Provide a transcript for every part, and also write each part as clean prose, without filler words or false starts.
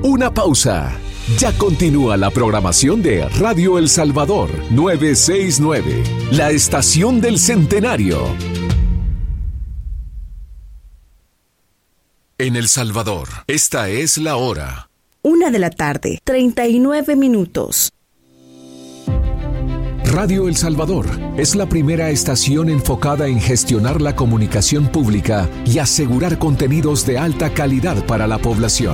una pausa. Ya continúa la programación de Radio El Salvador 969, la estación del centenario. En El Salvador, esta es la hora. 1:39 Radio El Salvador es la primera estación enfocada en gestionar la comunicación pública y asegurar contenidos de alta calidad para la población.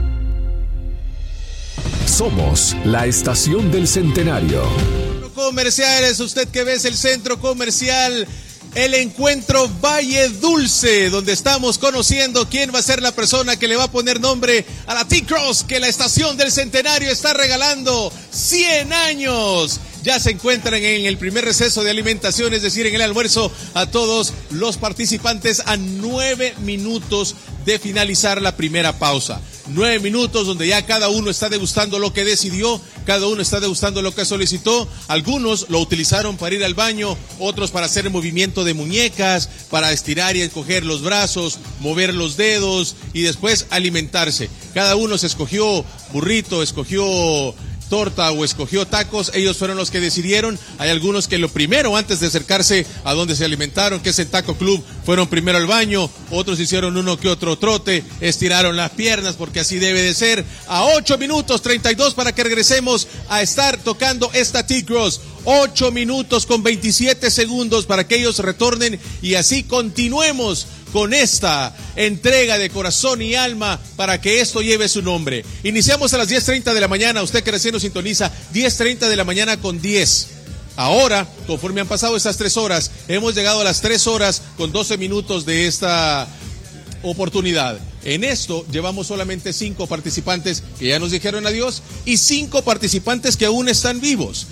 Somos la estación del centenario. Comerciales, usted que ve es el centro comercial El Encuentro Valle Dulce, donde estamos conociendo quién va a ser la persona que le va a poner nombre a la T-Cross que la estación del centenario está regalando 100 años. Ya se encuentran en el primer receso de alimentación, es decir, en el almuerzo, a todos los participantes a 9 minutos de finalizar la primera pausa. 9 minutos donde ya cada uno está degustando lo que decidió, cada uno está degustando lo que solicitó. Algunos lo utilizaron para ir al baño, otros para hacer el movimiento de muñecas, para estirar y encoger los brazos, mover los dedos y después alimentarse. Cada uno se escogió burrito, escogió torta o escogió tacos, ellos fueron los que decidieron. Hay algunos que lo primero, antes de acercarse a donde se alimentaron, que es el Taco Club, fueron primero al baño, otros hicieron uno que otro trote, estiraron las piernas porque así debe de ser. A 8 minutos 32 para que regresemos a estar tocando esta T-Cross. 8 minutos con 27 segundos para que ellos retornen y así continuemos con esta entrega de corazón y alma para que esto lleve su nombre. Iniciamos a las 10:30 de la mañana, usted que recién nos sintoniza, 10:30 de la mañana con 10. Ahora, conforme han pasado estas 3 horas, hemos llegado a las 3 horas con 12 minutos de esta oportunidad. En esto llevamos solamente 5 participantes que ya nos dijeron adiós y 5 participantes que aún están vivos.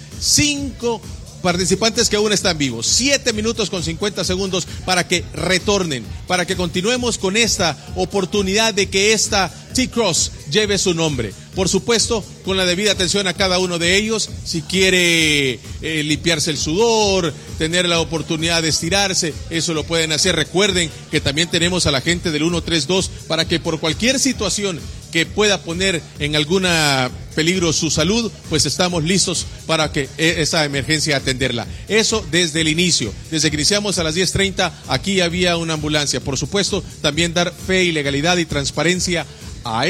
5 participantes que aún están vivos. 7 minutos con 50 segundos para que retornen, para que continuemos con esta oportunidad de que esta T-Cross lleve su nombre. Por supuesto, con la debida atención a cada uno de ellos. Si quiere limpiarse el sudor, tener la oportunidad de estirarse, eso lo pueden hacer. Recuerden que también tenemos a la gente del 132 para que por cualquier situación que pueda poner en alguna peligro su salud, pues estamos listos para que esa emergencia atenderla. Eso desde el inicio, desde que iniciamos a las 10:30, aquí había una ambulancia. Por supuesto, también dar fe y legalidad y transparencia a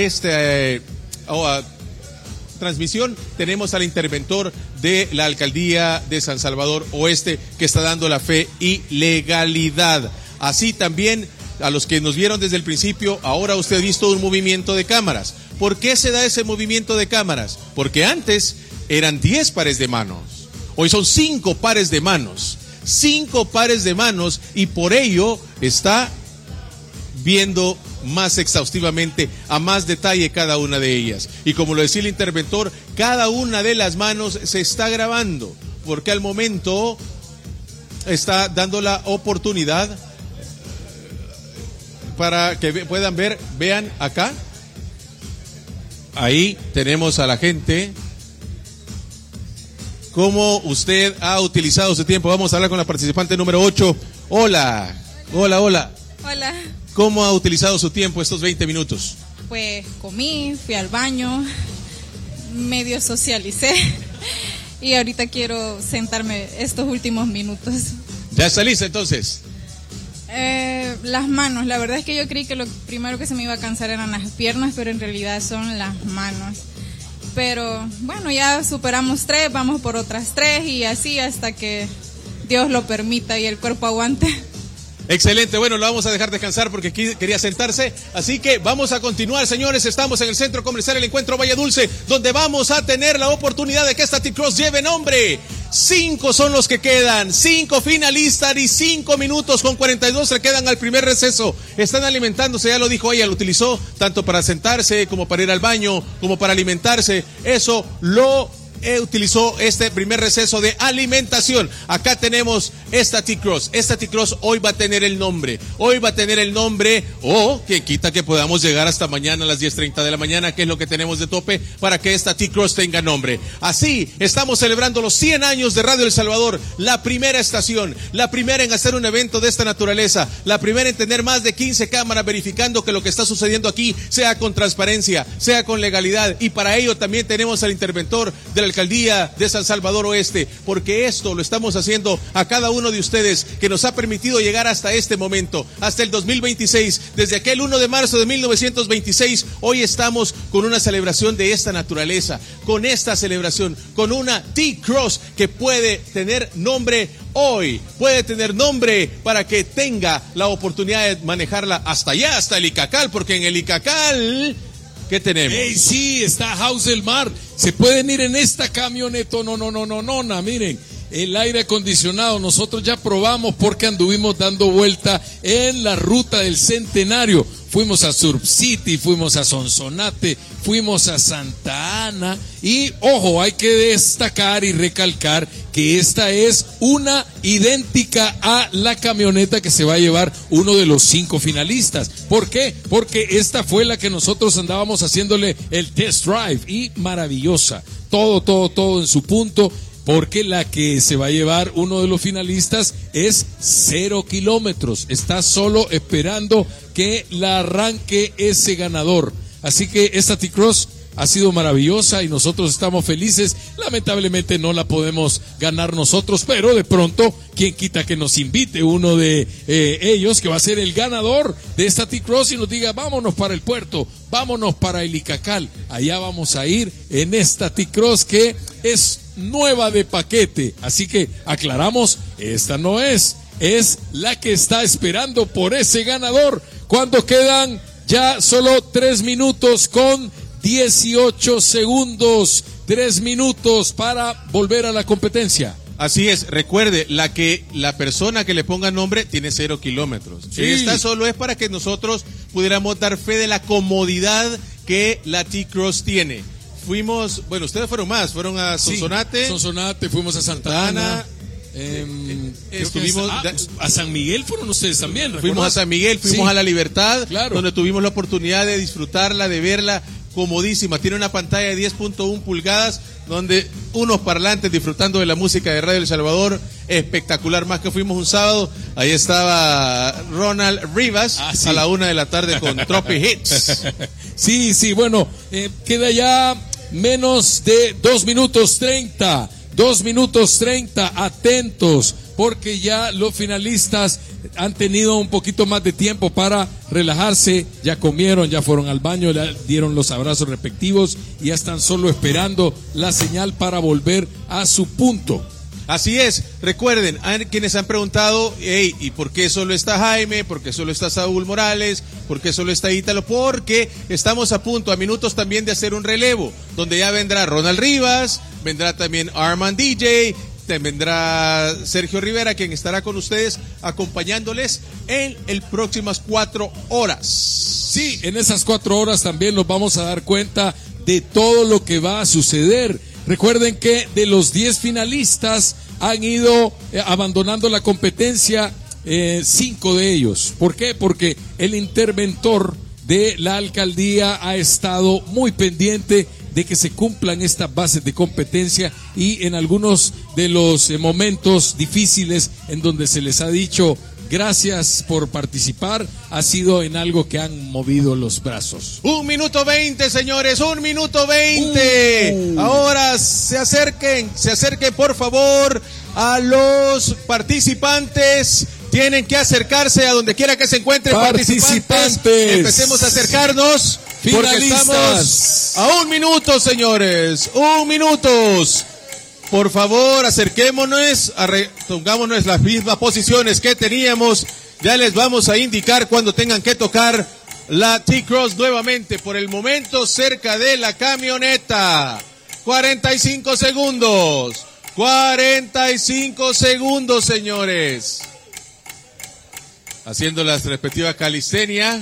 transmisión. Tenemos al interventor de la alcaldía de San Salvador Oeste que está dando la fe y legalidad. Así también a los que nos vieron desde el principio, ahora usted ha visto un movimiento de cámaras. ¿Por qué se da ese movimiento de cámaras? Porque antes eran 10 pares de manos. Hoy son 5 pares de manos. 5 pares de manos y por ello está viendo más exhaustivamente, a más detalle cada una de ellas. Y como lo decía el interventor, cada una de las manos se está grabando, porque al momento está dando la oportunidad para que puedan ver, vean acá. Ahí tenemos a la gente. ¿Cómo usted ha utilizado su tiempo? Vamos a hablar con la participante número 8. Hola. Hola. Hola. ¿Cómo ha utilizado su tiempo estos 20 minutos? Pues comí, fui al baño, medio socialicé y ahorita quiero sentarme estos últimos minutos. ¿Ya está lista entonces? Las manos, la verdad es que yo creí que lo primero que se me iba a cansar eran las piernas, pero en realidad son las manos. Pero bueno, ya superamos 3, vamos por otras 3 y así hasta que Dios lo permita y el cuerpo aguante. Excelente, bueno, lo vamos a dejar descansar porque quería sentarse, así que vamos a continuar, señores. Estamos en el centro comercial El Encuentro Valle Dulce, donde vamos a tener la oportunidad de que esta T-Cross lleve nombre. 5 son los que quedan, 5 finalistas y 5 minutos con 42 se quedan al primer receso. Están alimentándose, ya lo dijo ella, lo utilizó tanto para sentarse como para ir al baño, como para alimentarse. Eso lo utilizó este primer receso de alimentación. Acá tenemos esta T-Cross. Esta T-Cross hoy va a tener el nombre. Que quita que podamos llegar hasta mañana a las 10:30 de la mañana, que es lo que tenemos de tope para que esta T-Cross tenga nombre. Así estamos celebrando los 100 años de Radio El Salvador, la primera estación, la primera en hacer un evento de esta naturaleza, la primera en tener más de 15 cámaras verificando que lo que está sucediendo aquí sea con transparencia, sea con legalidad, y para ello también tenemos al interventor de la alcaldía de San Salvador Oeste, porque esto lo estamos haciendo a cada uno de ustedes que nos ha permitido llegar hasta este momento, hasta el 2026, desde aquel 1 de marzo de 1926, hoy estamos con una celebración de esta naturaleza, con esta celebración, con una T-Cross que puede tener nombre hoy, puede tener nombre para que tenga la oportunidad de manejarla hasta allá, hasta el Icacal, porque en el Icacal, ¿qué tenemos? Hey, sí, está House del Mar, se pueden ir en esta camioneta, no, miren, el aire acondicionado, nosotros ya probamos porque anduvimos dando vuelta en la ruta del Centenario. Fuimos a Surf City, fuimos a Sonsonate, fuimos a Santa Ana y, ojo, hay que destacar y recalcar que esta es una idéntica a la camioneta que se va a llevar uno de los 5 finalistas. ¿Por qué? Porque esta fue la que nosotros andábamos haciéndole el test drive y maravillosa. Todo en su punto. Porque la que se va a llevar uno de los finalistas es 0 kilómetros. Está solo esperando que la arranque ese ganador. Así que esta T-Cross ha sido maravillosa y nosotros estamos felices. Lamentablemente no la podemos ganar nosotros, pero de pronto, quien quita que nos invite uno de ellos, que va a ser el ganador de esta T-Cross, y nos diga, vámonos para el puerto, vámonos para el Icacal. Allá vamos a ir en esta T-Cross que es nueva de paquete. Así que aclaramos, esta no es la que está esperando por ese ganador, cuando quedan ya solo 3 minutos con 18 segundos, 3 minutos para volver a la competencia. Así es, recuerde, la persona que le ponga nombre tiene 0 kilómetros. Sí. Esta solo es para que nosotros pudiéramos dar fe de la comodidad que la T-Cross tiene. Ustedes fueron a Sonsonate. Sí, Sonsonate, fuimos a Santa Ana. Estuvimos a San Miguel fueron ustedes también. ¿Recuerdas? Fuimos a San Miguel, fuimos a La Libertad, claro, donde tuvimos la oportunidad de disfrutarla, de verla comodísima. Tiene una pantalla de 10.1 pulgadas, donde unos parlantes disfrutando de la música de Radio El Salvador, espectacular. Más que fuimos un sábado, ahí estaba Ronald Rivas, sí, a la 1 de la tarde con Tropic Hits. Sí, bueno, queda ya menos de 2 minutos 30. 2 minutos 30, atentos, porque ya los finalistas han tenido un poquito más de tiempo para relajarse, ya comieron, ya fueron al baño, ya dieron los abrazos respectivos y ya están solo esperando la señal para volver a su punto. Así es, recuerden, hay quienes han preguntado, ¿y por qué solo está Jaime? ¿Por qué solo está Saúl Morales? ¿Por qué solo está Ítalo? Porque estamos a punto, a minutos también de hacer un relevo, donde ya vendrá Ronald Rivas, vendrá también Armand DJ, vendrá Sergio Rivera, quien estará con ustedes acompañándoles en el próximas 4 horas. Sí, en esas 4 horas también nos vamos a dar cuenta de todo lo que va a suceder. Recuerden que de los 10 finalistas han ido abandonando la competencia 5 de ellos. ¿Por qué? Porque el interventor de la alcaldía ha estado muy pendiente de que se cumplan estas bases de competencia, y en algunos de los momentos difíciles en donde se les ha dicho gracias por participar, ha sido en algo que han movido los brazos. 1 minuto 20, señores, 1 minuto 20. Ahora se acerquen por favor a los participantes. Tienen que acercarse a donde quiera que se encuentren participantes. Empecemos a acercarnos. Porque estamos a 1 minuto, señores. 1 minuto. Por favor, acerquémonos, pongámonos las mismas posiciones que teníamos. Ya les vamos a indicar cuando tengan que tocar la T-Cross nuevamente. Por el momento, cerca de la camioneta. 45 segundos. 45 segundos, señores. Haciendo las respectivas calistenia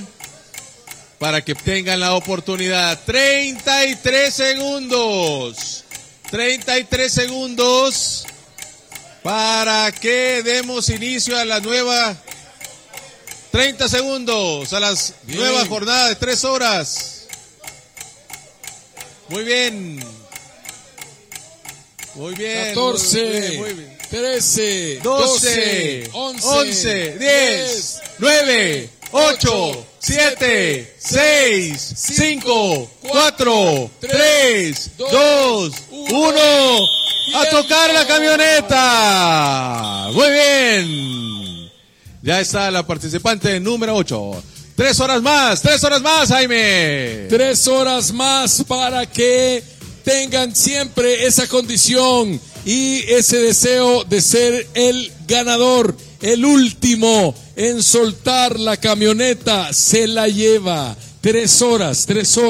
para que tengan la oportunidad. 33 segundos. 33 segundos para que demos inicio a la nueva 30 segundos a la nueva jornada de 3 horas. Muy bien. Muy bien. 14, muy bien. 13, 12, 11, 10, 9, 8, 7, 6, 5, 4, 3, 2, 1. ¡A tocar la camioneta! Muy bien. Ya está la participante número 8. 3 horas más, Jaime. 3 horas más para que tengan siempre esa condición y ese deseo de ser el ganador, el último en soltar la camioneta. Se la lleva. 3 horas,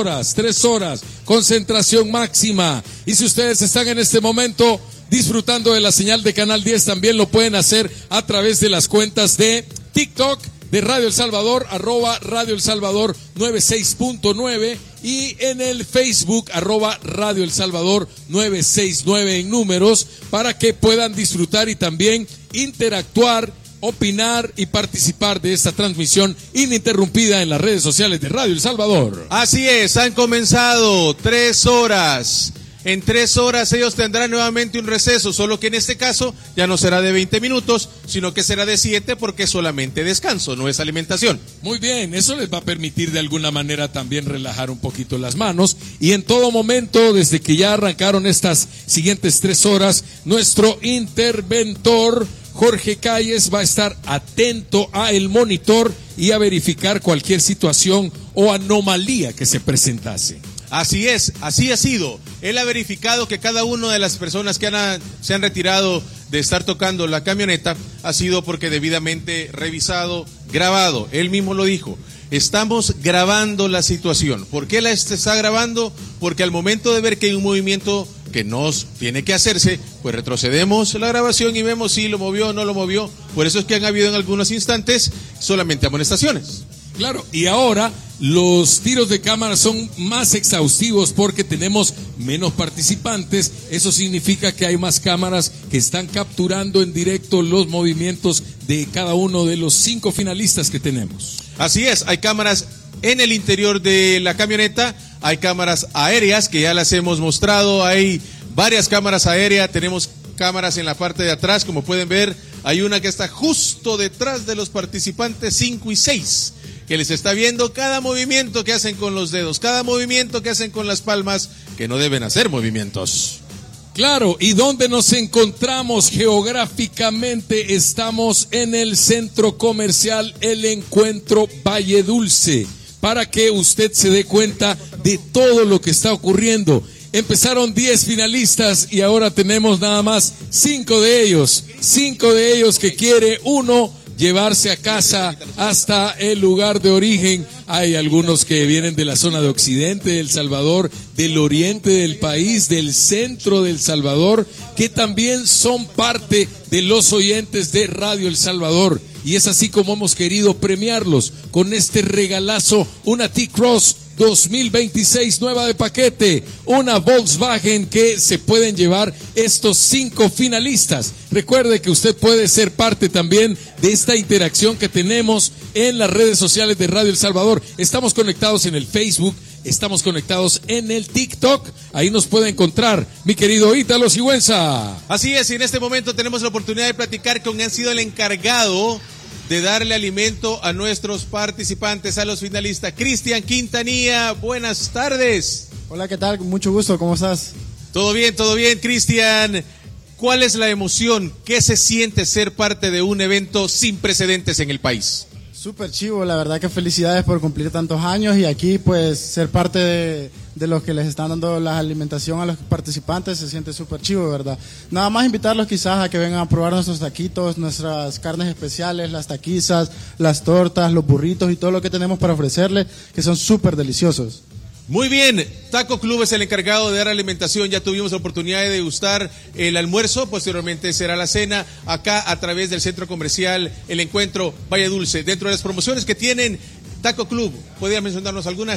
concentración máxima. Y si ustedes están en este momento disfrutando de la señal de Canal 10, también lo pueden hacer a través de las cuentas de TikTok de Radio El Salvador, @Radio El Salvador 96.9, y en el Facebook @Radio El Salvador 969 en números, para que puedan disfrutar y también interactuar, opinar y participar de esta transmisión ininterrumpida en las redes sociales de Radio El Salvador. Así es, han comenzado 3 horas. En 3 horas ellos tendrán nuevamente un receso, solo que en este caso ya no será de 20 minutos, sino que será de 7, porque es solamente descanso, no es alimentación. Muy bien, eso les va a permitir de alguna manera también relajar un poquito las manos, y en todo momento, desde que ya arrancaron estas siguientes 3 horas, nuestro interventor Jorge Calles va a estar atento a el monitor y a verificar cualquier situación o anomalía que se presentase. Así es, así ha sido. Él ha verificado que cada una de las personas que se han retirado de estar tocando la camioneta ha sido porque debidamente revisado, grabado. Él mismo lo dijo. Estamos grabando la situación. ¿Por qué la está grabando? Porque al momento de ver que hay un movimiento que nos tiene que hacerse, pues retrocedemos la grabación y vemos si lo movió o no lo movió. Por eso es que han habido en algunos instantes solamente amonestaciones. Claro, y ahora los tiros de cámara son más exhaustivos porque tenemos menos participantes. Eso significa que hay más cámaras que están capturando en directo los movimientos de cada uno de los 5 finalistas que tenemos. Así es, hay cámaras en el interior de la camioneta, hay cámaras aéreas que ya las hemos mostrado, hay varias cámaras aéreas, tenemos cámaras en la parte de atrás, como pueden ver, hay una que está justo detrás de los participantes 5 y 6. Que les está viendo cada movimiento que hacen con los dedos, cada movimiento que hacen con las palmas, que no deben hacer movimientos. Claro, ¿y dónde nos encontramos geográficamente? Estamos en el centro comercial El Encuentro Valle Dulce, para que usted se dé cuenta de todo lo que está ocurriendo. Empezaron 10 finalistas y ahora tenemos nada más 5 de ellos. 5 de ellos que quiere uno llevarse a casa hasta el lugar de origen. Hay algunos que vienen de la zona de occidente de El Salvador, del oriente del país, del centro de El Salvador, que también son parte de los oyentes de Radio El Salvador. Y es así como hemos querido premiarlos con este regalazo, una T-Cross 2026 nueva de paquete, una Volkswagen, que se pueden llevar estos 5 finalistas. Recuerde que usted puede ser parte también de esta interacción que tenemos en las redes sociales de Radio El Salvador. Estamos conectados en el Facebook, estamos conectados en el TikTok, ahí nos puede encontrar mi querido Ítalo Sigüenza. Así es, y en este momento tenemos la oportunidad de platicar con quien ha sido el encargado de darle alimento a nuestros participantes, a los finalistas. Cristian Quintanilla, buenas tardes. Hola, ¿qué tal? Mucho gusto, ¿cómo estás? Todo bien, Cristian. ¿Cuál es la emoción? ¿Qué se siente ser parte de un evento sin precedentes en el país? Súper chivo, la verdad que felicidades por cumplir tantos años y aquí pues ser parte de los que les están dando la alimentación a los participantes se siente súper chivo, ¿verdad? Nada más invitarlos quizás a que vengan a probar nuestros taquitos, nuestras carnes especiales, las taquizas, las tortas, los burritos y todo lo que tenemos para ofrecerles, que son súper deliciosos. Muy bien, Taco Club es el encargado de dar alimentación. Ya tuvimos la oportunidad de degustar el almuerzo, posteriormente será la cena acá a través del centro comercial El Encuentro Valle Dulce. Dentro de las promociones que tienen Taco Club, ¿podría mencionarnos algunas?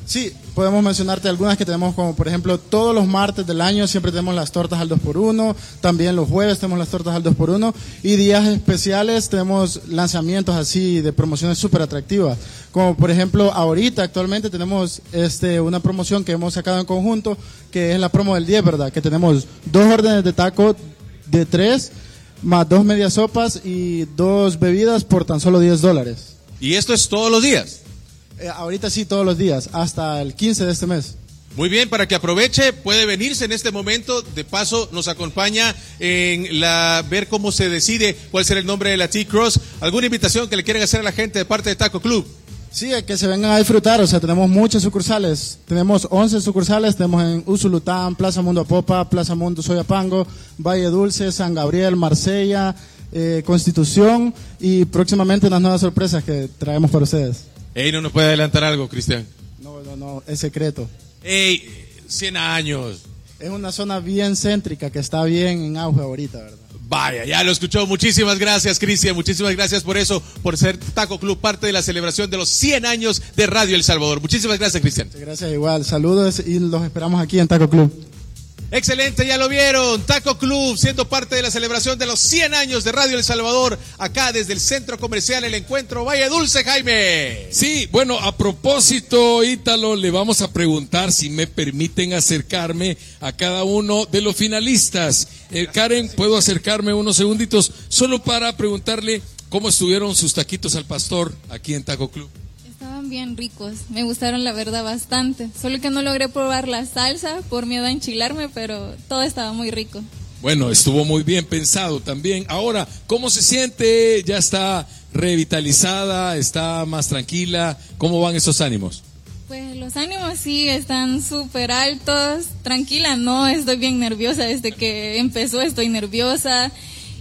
Sí, podemos mencionarte algunas que tenemos, como por ejemplo todos los martes del año siempre tenemos las tortas al 2x1, también los jueves tenemos las tortas al 2x1 y días especiales tenemos lanzamientos así de promociones súper atractivas, como por ejemplo ahorita actualmente tenemos una promoción que hemos sacado en conjunto, que es la promo del 10, ¿verdad? Que tenemos 2 órdenes de taco de 3, más 2 medias sopas y 2 bebidas por tan solo $10. ¿Y esto es todos los días? Ahorita sí, todos los días, hasta el 15 de este mes. Muy bien, para que aproveche, puede venirse en este momento. De paso, nos acompaña en ver cómo se decide cuál será el nombre de la T-Cross. ¿Alguna invitación que le quieran hacer a la gente de parte de Taco Club? Sí, que se vengan a disfrutar, o sea, tenemos muchas sucursales. Tenemos 11 sucursales, tenemos en Usulután, Plaza Mundo Apopa, Plaza Mundo Soyapango, Valle Dulce, San Gabriel, Marsella, Constitución y próximamente unas nuevas sorpresas que traemos para ustedes. Ey, ¿no nos puede adelantar algo, Cristian? No, es secreto. Ey, 100 años. Es una zona bien céntrica que está bien en auge ahorita, ¿verdad? Vaya, ya lo escuchó. Muchísimas gracias, Cristian. Muchísimas gracias por eso, por ser Taco Club parte de la celebración de los 100 años de Radio El Salvador. Muchísimas gracias, Cristian. Gracias, igual. Saludos y los esperamos aquí en Taco Club. Excelente, ya lo vieron. Taco Club siendo parte de la celebración de los 100 años de Radio El Salvador, acá desde el Centro Comercial El Encuentro Valle Dulce, Jaime. Sí, bueno, a propósito, Ítalo, le vamos a preguntar si me permiten acercarme a cada uno de los finalistas. Karen, ¿puedo acercarme unos segunditos solo para preguntarle cómo estuvieron sus taquitos al pastor aquí en Taco Club? Estaban bien ricos, me gustaron la verdad bastante, solo que no logré probar la salsa por miedo a enchilarme, pero todo estaba muy rico. Bueno, estuvo muy bien pensado también. Ahora, ¿cómo se siente? ¿Ya está revitalizada? ¿Está más tranquila? ¿Cómo van esos ánimos? Pues los ánimos sí están súper altos, tranquila, no, estoy bien nerviosa, desde que empezó estoy nerviosa.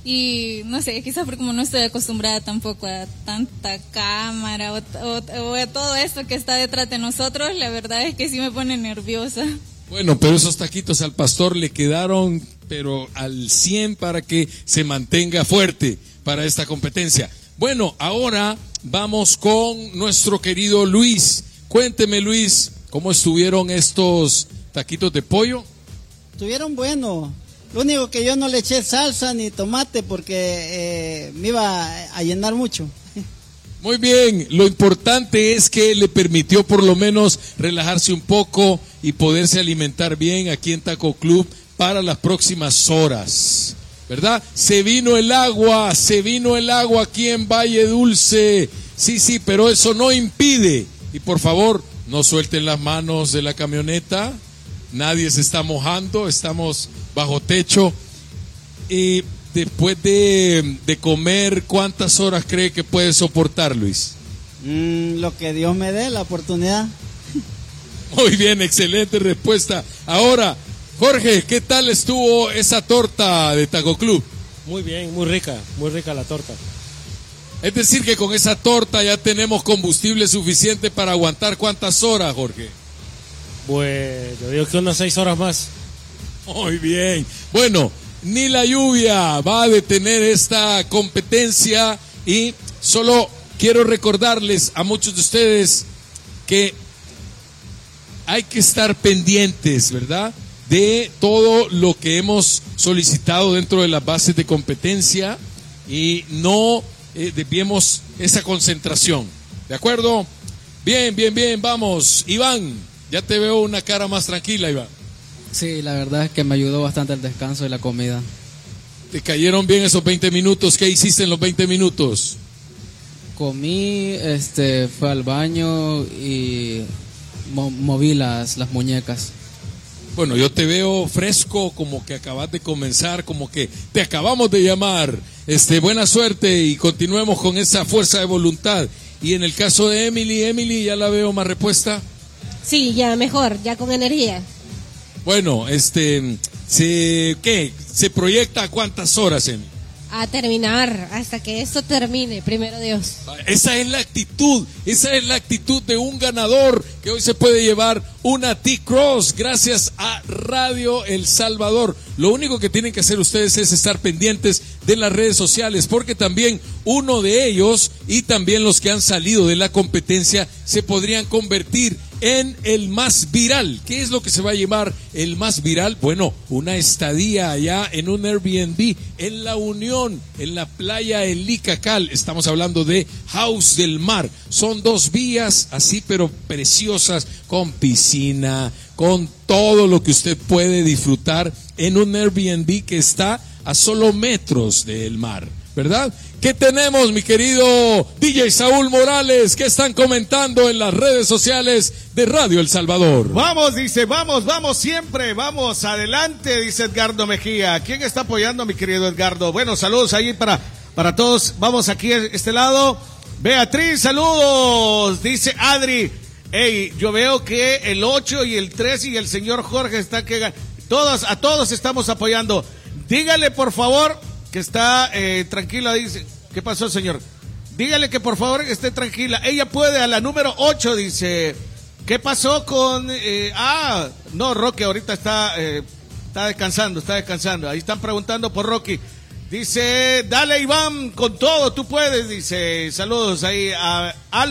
Y no sé, quizás porque como no estoy acostumbrada tampoco a tanta cámara o a todo esto que está detrás de nosotros, la verdad es que sí me pone nerviosa. Bueno, pero esos taquitos al pastor le quedaron pero al 100 para que se mantenga fuerte para esta competencia. Bueno, ahora vamos con nuestro querido Luis. Cuénteme, Luis, ¿cómo estuvieron estos taquitos de pollo? Estuvieron buenos. Lo único que yo no le eché salsa ni tomate porque me iba a llenar mucho. Muy bien, lo importante es que le permitió por lo menos relajarse un poco y poderse alimentar bien aquí en Taco Club para las próximas horas, ¿verdad? Se vino el agua aquí en Valle Dulce, sí, pero eso no impide, y por favor, no suelten las manos de la camioneta, nadie se está mojando, estamos bajo techo. Y después de comer, ¿cuántas horas cree que puede soportar, Luis? Lo que Dios me dé, la oportunidad. Muy bien, excelente respuesta. Ahora, Jorge, ¿qué tal estuvo esa torta de Taco Club? Muy bien, muy rica la torta. Es decir que con esa torta ya tenemos combustible suficiente para aguantar ¿cuántas horas, Jorge? Pues yo digo que unas 6 horas más. Muy bien. Bueno, ni la lluvia va a detener esta competencia y solo quiero recordarles a muchos de ustedes que hay que estar pendientes, ¿verdad?, de todo lo que hemos solicitado dentro de las bases de competencia y no desviemos esa concentración. ¿De acuerdo? Bien, vamos. Iván, ya te veo una cara más tranquila, Iván. Sí, la verdad es que me ayudó bastante el descanso y la comida. ¿Te cayeron bien esos 20 minutos? ¿Qué hiciste en los 20 minutos? Comí, fui al baño y moví las muñecas. Bueno, yo te veo fresco, como que acabas de comenzar, como que te acabamos de llamar. Buena suerte y continuemos con esa fuerza de voluntad. Y en el caso de Emily, ¿ya la veo más repuesta? Sí, ya mejor, ya con energía. Bueno, ¿se proyecta a cuántas horas, Emily? A terminar, hasta que esto termine, primero Dios. Esa es la actitud de un ganador que hoy se puede llevar una T-Cross gracias a Radio El Salvador. Lo único que tienen que hacer ustedes es estar pendientes de las redes sociales, porque también uno de ellos y también los que han salido de la competencia se podrían convertir en el Más Viral. ¿Qué es lo que se va a llevar el Más Viral? Bueno, una estadía allá en un Airbnb en La Unión, en la playa El Licacal. Estamos hablando de House del Mar. Son 2 vías así, pero preciosas, con piscina, con todo lo que usted puede disfrutar en un Airbnb que está a solo metros del mar, ¿verdad? ¿Qué tenemos, mi querido DJ Saúl Morales? ¿Qué están comentando en las redes sociales de Radio El Salvador? Vamos, dice, vamos siempre, vamos adelante, dice Edgardo Mejía. ¿Quién está apoyando, mi querido Edgardo? Bueno, saludos ahí para todos. Vamos aquí a este lado. Beatriz, saludos, dice Adri. Hey, yo veo que el 8 y el 3 y el señor Jorge están que a todos estamos apoyando. Dígale, por favor, que está tranquila, dice. ¿Qué pasó, señor? Dígale que por favor esté tranquila. Ella puede a la número 8, dice. ¿Qué pasó con...? No, Rocky ahorita está descansando. Ahí están preguntando por Rocky. Dice, dale Iván, con todo, tú puedes, dice. Saludos ahí a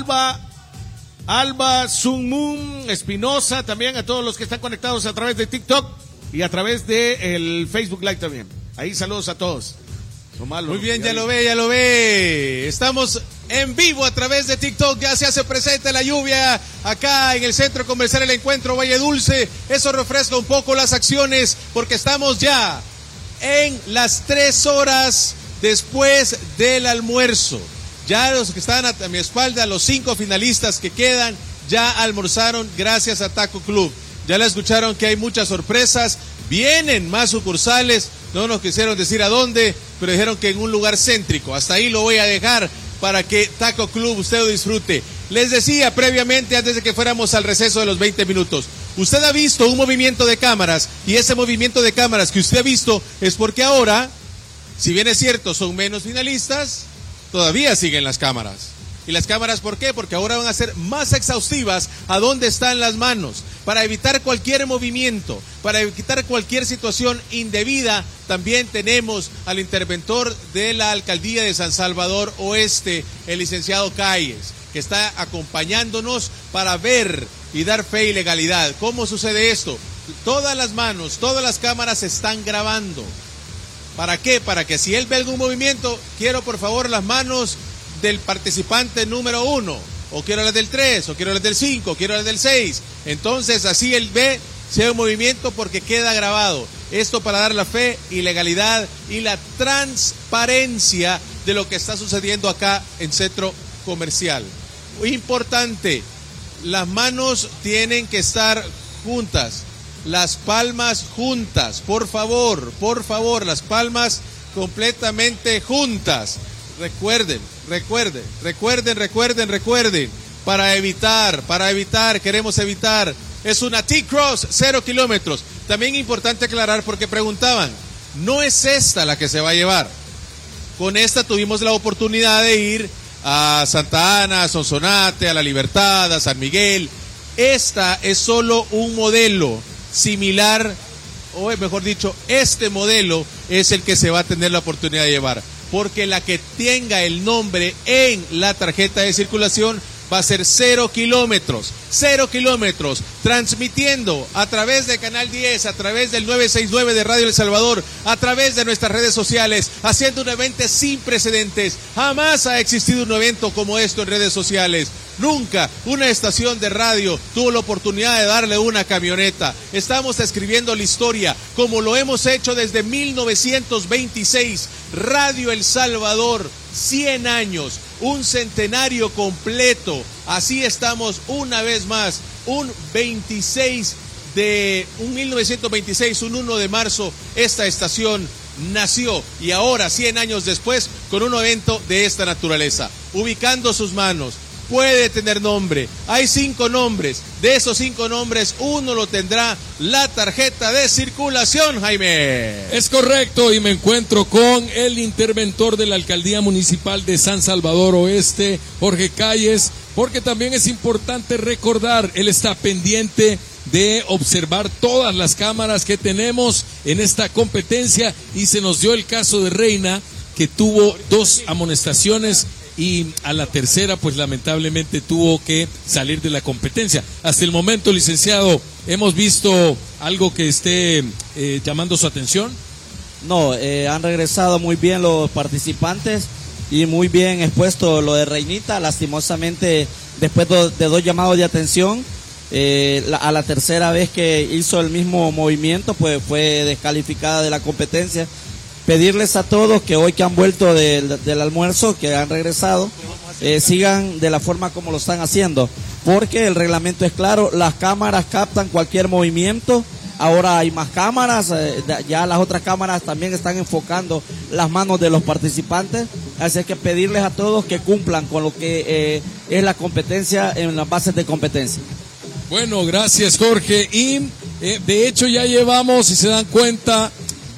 Alba Sunmun Espinosa, también a todos los que están conectados a través de TikTok y a través de el Facebook Live también. Ahí saludos a todos. Muy bien, ya lo ve. Estamos en vivo a través de TikTok, ya se hace presente la lluvia acá en el Centro Comercial El Encuentro Valle Dulce. Eso refresca un poco las acciones porque estamos ya en las 3 horas después del almuerzo. Ya los que están a mi espalda, los 5 finalistas que quedan, ya almorzaron gracias a Taco Club. Ya le escucharon que hay muchas sorpresas, vienen más sucursales, no nos quisieron decir a dónde, pero dijeron que en un lugar céntrico. Hasta ahí lo voy a dejar para que Taco Club usted lo disfrute. Les decía previamente, antes de que fuéramos al receso de los 20 minutos, usted ha visto un movimiento de cámaras, y ese movimiento de cámaras que usted ha visto es porque ahora, si bien es cierto, son menos finalistas, todavía siguen las cámaras. ¿Y las cámaras por qué? Porque ahora van a ser más exhaustivas a dónde están las manos, para evitar cualquier movimiento, para evitar cualquier situación indebida. También tenemos al interventor de la Alcaldía de San Salvador Oeste, el licenciado Calles, que está acompañándonos para ver y dar fe y legalidad. ¿Cómo sucede esto? Todas las manos, todas las cámaras están grabando. ¿Para qué? Para que si él ve algún movimiento, quiero por favor las manos del participante número 1, o quiero las del 3, o quiero las del 5, quiero las del 6. Entonces así él ve si hay un movimiento porque queda grabado. Esto para dar la fe y legalidad y la transparencia de lo que está sucediendo acá en Centro Comercial. Muy importante, las manos tienen que estar juntas, las palmas juntas, por favor, las palmas completamente juntas. Recuerden, para evitar, queremos evitar, es una T-Cross 0 kilómetros. También importante aclarar porque preguntaban, no es esta la que se va a llevar. Con esta tuvimos la oportunidad de ir a Santa Ana, a Sonsonate, a La Libertad, a San Miguel. Esta es solo un modelo similar, o mejor dicho, este modelo es el que se va a tener la oportunidad de llevar. Porque la que tenga el nombre en la tarjeta de circulación va a ser 0 kilómetros, transmitiendo a través de Canal 10, a través del 969 de Radio El Salvador, a través de nuestras redes sociales, haciendo un evento sin precedentes. Jamás ha existido un evento como esto en redes sociales. Nunca una estación de radio tuvo la oportunidad de darle una camioneta. Estamos escribiendo la historia como lo hemos hecho desde 1926. Radio El Salvador, 100 años, un centenario completo. Así estamos una vez más, un 1926, un 1 de marzo, esta estación nació y ahora, 100 años después, con un evento de esta naturaleza, ubicando sus manos. Puede tener nombre, hay 5 nombres, de esos 5 nombres uno lo tendrá la tarjeta de circulación, Jaime. Es correcto, y me encuentro con el interventor de la Alcaldía Municipal de San Salvador Oeste, Jorge Calles, porque también es importante recordar, él está pendiente de observar todas las cámaras que tenemos en esta competencia, y se nos dio el caso de Reina, que tuvo 2 amonestaciones y a la tercera pues lamentablemente tuvo que salir de la competencia. Hasta el momento, licenciado, ¿hemos visto algo que esté llamando su atención? No, han regresado muy bien los participantes y muy bien expuesto lo de Reinita. Lastimosamente, después de 2 llamados de atención, a la tercera vez que hizo el mismo movimiento, pues fue descalificada de la competencia. Pedirles a todos que hoy que han vuelto del almuerzo, que han regresado, sigan de la forma como lo están haciendo, porque el reglamento es claro, las cámaras captan cualquier movimiento. Ahora hay más cámaras, ya las otras cámaras también están enfocando las manos de los participantes, así que pedirles a todos que cumplan con lo que es la competencia en las bases de competencia. Bueno, gracias, Jorge, y de hecho ya llevamos, si se dan cuenta,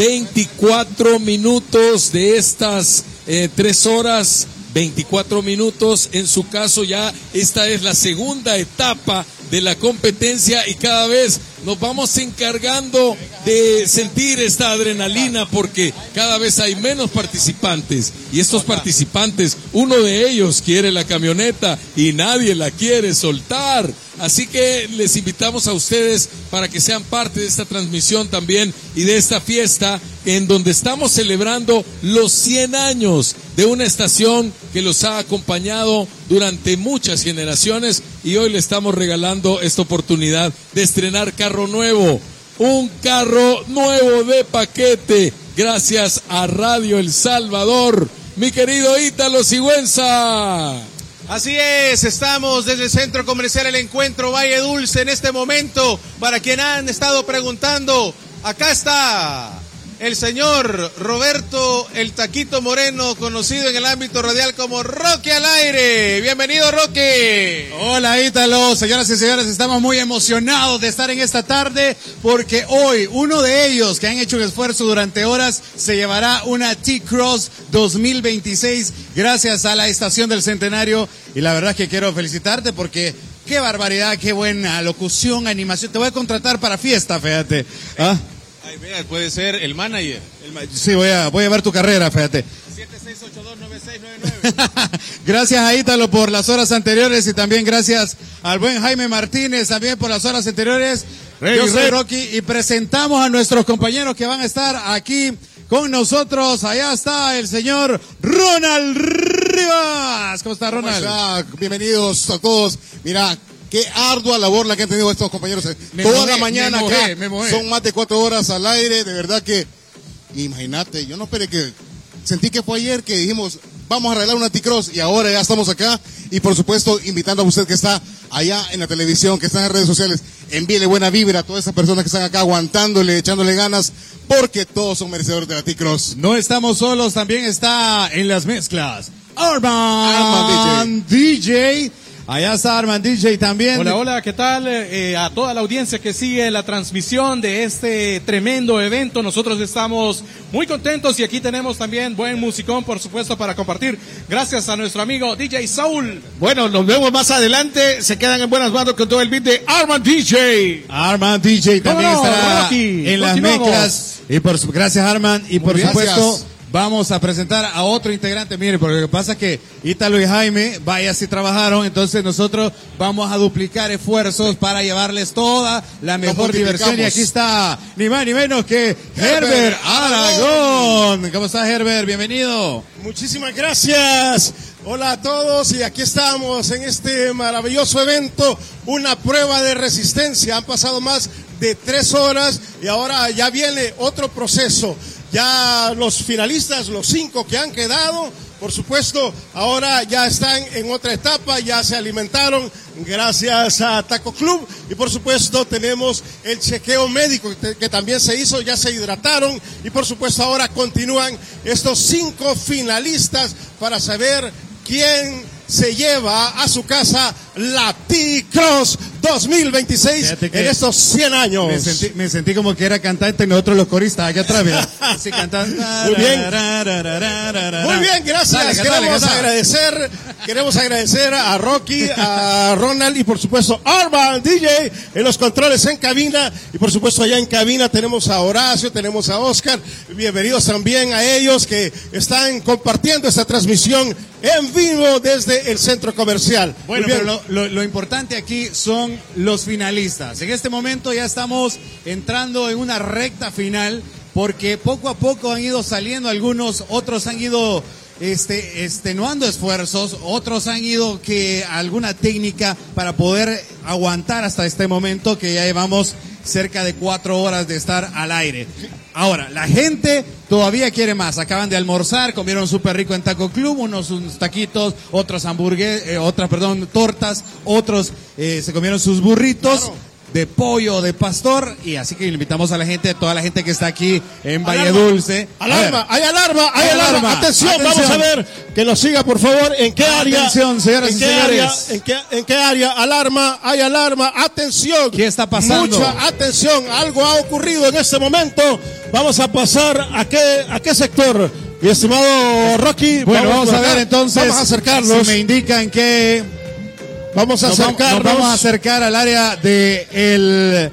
24 minutos de estas 3 horas, 24 minutos. En su caso ya esta es la segunda etapa de la competencia y cada vez nos vamos encargando de sentir esta adrenalina porque cada vez hay menos participantes y estos participantes, uno de ellos quiere la camioneta y nadie la quiere soltar. Así que les invitamos a ustedes para que sean parte de esta transmisión también y de esta fiesta en donde estamos celebrando los 100 años de una estación que los ha acompañado durante muchas generaciones y hoy le estamos regalando esta oportunidad de estrenar carro nuevo, un carro nuevo de paquete, gracias a Radio El Salvador. Mi querido Ítalo Sigüenza. Así es, estamos desde el Centro Comercial El Encuentro Valle Dulce en este momento. Para quien han estado preguntando, acá está el señor Roberto El Taquito Moreno, conocido en el ámbito radial como Rocky al Aire. Bienvenido, Rocky. Hola, Ítalo. Señoras y señores, estamos muy emocionados de estar en esta tarde porque hoy uno de ellos que han hecho un esfuerzo durante horas se llevará una T-Cross 2026 gracias a la Estación del Centenario y la verdad es que quiero felicitarte porque qué barbaridad, qué buena locución, animación. Te voy a contratar para fiesta, fíjate. ¿Ah? Ay, vea, puede ser el manager. Sí, voy a ver tu carrera, fíjate. 76829699. Gracias a Ítalo por las horas anteriores y también gracias al buen Jaime Martínez también por las horas anteriores. Yo soy Rocky y presentamos a nuestros compañeros que van a estar aquí con nosotros. Allá está el señor Ronald Rivas. ¿Cómo está, Ronald? ¿Cómo está? Bienvenidos a todos. Mira, qué ardua labor la que han tenido estos compañeros. Toda la mañana acá. Son más de 4 horas al aire. De verdad que, imagínate, yo no esperé que, sentí que fue ayer que dijimos, vamos a arreglar una T-Cross y ahora ya estamos acá. Y por supuesto, invitando a usted que está allá en la televisión, que está en las redes sociales, envíele buena vibra a todas esas personas que están acá aguantándole, echándole ganas, porque todos son merecedores de la T-Cross. No estamos solos, también está en las mezclas Arman DJ. Allá está Arman DJ también. Hola, hola, ¿qué tal? A toda la audiencia que sigue la transmisión de este tremendo evento, nosotros estamos muy contentos y aquí tenemos también buen musicón, por supuesto, para compartir. Gracias a nuestro amigo DJ Saúl. Bueno, nos vemos más adelante, se quedan en buenas manos con todo el beat de Arman DJ. Arman DJ también estará Rocky, en las mezclas. Y gracias, Arman, y por supuesto... Vamos a presentar a otro integrante, mire, porque lo que pasa es que Ítalo y Jaime, vaya si trabajaron, entonces nosotros vamos a duplicar esfuerzos para llevarles toda la mejor diversión. Y aquí está, ni más ni menos que Herbert Aragón. ¿Cómo estás, Herbert? Bienvenido. Muchísimas gracias. Hola a todos y aquí estamos en este maravilloso evento, una prueba de resistencia. Han pasado más de 3 horas y ahora ya viene otro proceso. Ya los finalistas, los 5 que han quedado, por supuesto, ahora ya están en otra etapa, ya se alimentaron gracias a Taco Club y por supuesto tenemos el chequeo médico que también se hizo, ya se hidrataron y por supuesto ahora continúan estos 5 finalistas para saber quién se lleva a su casa la T-Cross 2026 en estos 100 años. Me sentí como que era cantante y nosotros los coristas aquí atrás, mira. Así cantando. Muy bien. Muy bien, gracias. Queremos agradecer a Rocky, a Ronald y por supuesto Arman DJ en los controles en cabina y por supuesto allá en cabina tenemos a Horacio, tenemos a Oscar. Bienvenidos también a ellos que están compartiendo esta transmisión en vivo desde el centro comercial. Bueno, pero lo importante aquí son los finalistas. En este momento ya estamos entrando en una recta final, porque poco a poco han ido saliendo algunos, otros han ido extenuando esfuerzos, otros han ido que alguna técnica para poder aguantar hasta este momento, que ya llevamos cerca de 4 horas de estar al aire. Ahora, la gente todavía quiere más. Acaban de almorzar, comieron súper rico en Taco Club, unos taquitos, otros tortas, otros se comieron sus burritos. Claro. De pollo, de pastor, y así que invitamos a la gente, toda la gente que está aquí en Valle Dulce. Alarma, hay alarma. Atención, vamos a ver, que nos siga por favor, en qué área. Atención, señoras y señores. ¿En qué área? Hay alarma, atención. ¿Qué está pasando? Mucha atención, algo ha ocurrido en este momento. Vamos a pasar a qué sector, mi estimado Rocky. Bueno, vamos a ver entonces. Vamos a acercarnos. Si me indican que vamos a acercarnos. Nos vamos a acercar al área de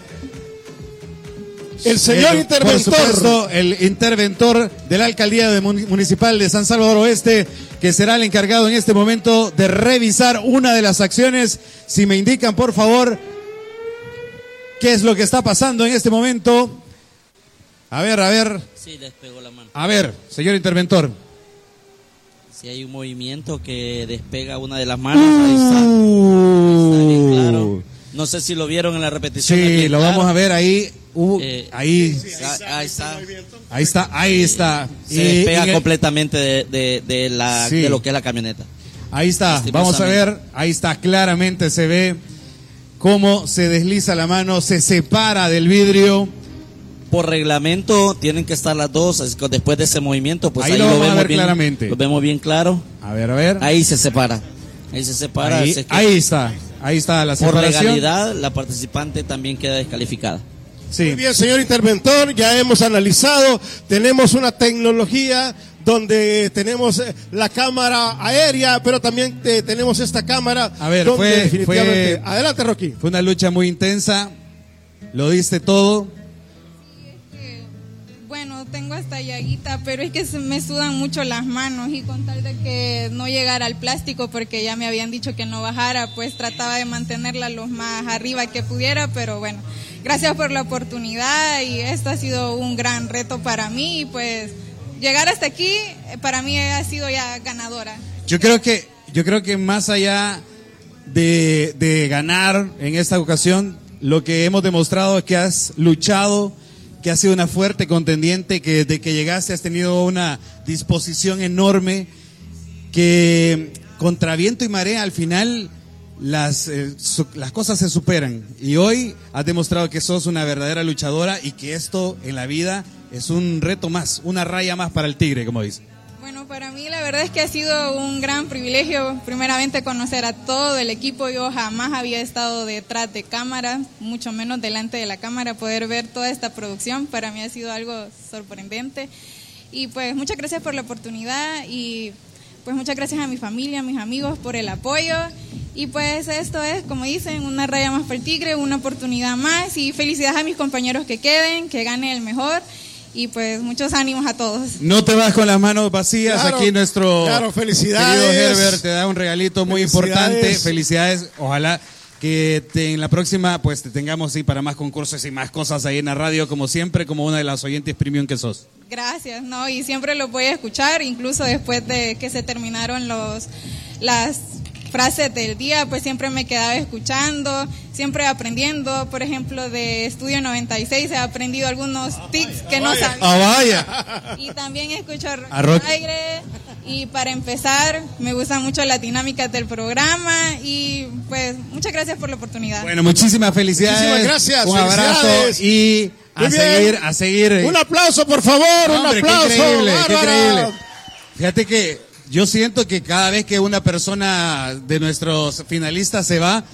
el señor interventor. Por supuesto, el interventor de la alcaldía municipal de San Salvador Oeste, que será el encargado en este momento de revisar una de las acciones. Si me indican, por favor, qué es lo que está pasando en este momento. A ver. Sí, despegó la mano. A ver, señor interventor. Si hay un movimiento que despega una de las manos, ahí está bien claro. No sé si lo vieron en la repetición. Sí, lo vamos a ver ahí. Ahí está. Se despega completamente de lo que es la camioneta. Ahí está, vamos a ver, ahí está, claramente se ve cómo se desliza la mano, se separa del vidrio. Por reglamento tienen que estar las dos, así que después de ese movimiento, pues ahí lo vamos a ver bien, claramente. Lo vemos bien claro. A ver. Ahí se separa. Ahí está la separación. Por legalidad, la participante también queda descalificada. Sí. Muy bien, señor interventor, ya hemos analizado, tenemos una tecnología donde tenemos la cámara aérea, pero también tenemos esta cámara. A ver, definitivamente... Adelante, Rocky. Fue una lucha muy intensa, lo diste todo. Bueno, tengo hasta llaguita, pero es que me sudan mucho las manos, y con tal de que no llegara al plástico, porque ya me habían dicho que no bajara, pues trataba de mantenerla lo más arriba que pudiera, pero bueno, gracias por la oportunidad, y esto ha sido un gran reto para mí, y pues llegar hasta aquí para mí ha sido ya ganadora. Yo creo que más allá de ganar en esta ocasión, lo que hemos demostrado es que has luchado, que has sido una fuerte contendiente, que desde que llegaste has tenido una disposición enorme, que contra viento y marea al final las cosas se superan, y hoy has demostrado que sos una verdadera luchadora, y que esto en la vida es un reto más, una raya más para el tigre, como dice. Bueno, para mí la verdad es que ha sido un gran privilegio, primeramente conocer a todo el equipo. Yo jamás había estado detrás de cámara, mucho menos delante de la cámara. Poder ver toda esta producción para mí ha sido algo sorprendente, y pues muchas gracias por la oportunidad, y pues muchas gracias a mi familia, a mis amigos por el apoyo, y pues esto es, como dicen, una raya más para el tigre, una oportunidad más, y felicidades a mis compañeros que queden, que gane el mejor. Y pues muchos ánimos a todos. No te vas con las manos vacías. Claro, aquí nuestro felicidades. Querido Herbert te da un regalito muy importante. Felicidades. Ojalá que en la próxima pues te tengamos para más concursos y más cosas ahí en la radio, como siempre, como una de las oyentes premium que sos. Gracias, no, y siempre lo voy a escuchar, incluso después de que se terminaron las frases del día, pues siempre me quedaba escuchando, siempre aprendiendo. Por ejemplo, de Estudio 96 he aprendido algunos tics que no sabía. Vaya. Y también escucho a Rocky. Y para empezar, me gustan mucho las dinámicas del programa, y pues muchas gracias por la oportunidad. Bueno, muchísimas felicidades. Muchísimas gracias. Un abrazo y a seguir. Un aplauso, por favor, un aplauso. Qué increíble. Fíjate que yo siento que cada vez que una persona de nuestros finalistas se va,